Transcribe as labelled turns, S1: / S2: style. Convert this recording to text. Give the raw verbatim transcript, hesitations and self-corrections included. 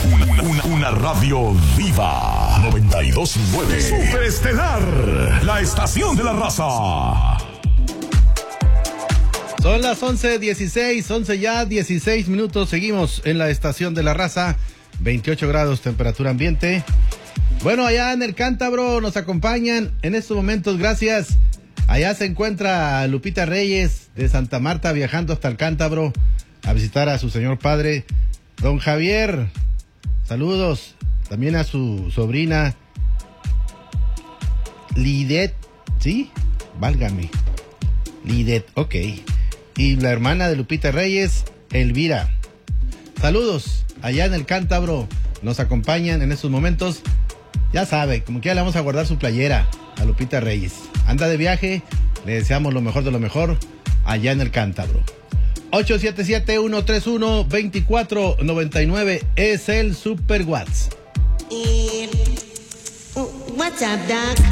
S1: Una, una, una radio viva. noventa y dos punto nueve. Superestelar. La estación de la raza.
S2: Son las once dieciséis, once ya, dieciséis minutos. Seguimos en la estación de la raza. veintiocho grados temperatura ambiente. Bueno, allá en el Cántabro nos acompañan en estos momentos, gracias. Allá se encuentra Lupita Reyes de Santa Marta viajando hasta el Cántabro a visitar a su señor padre, don Javier. Saludos también a su sobrina Lidet, ¿sí? Válgame. Lidet, ok. Y la hermana de Lupita Reyes, Elvira. Saludos allá en el Cántabro. Nos acompañan en estos momentos. Ya sabe, como que ya le vamos a guardar su playera a Lupita Reyes. Anda de viaje, le deseamos lo mejor de lo mejor allá en el Cántabro. ocho siete siete, uno tres uno, dos cuatro nueve nueve es el Super Whats.
S3: Eh, what's up, Doc?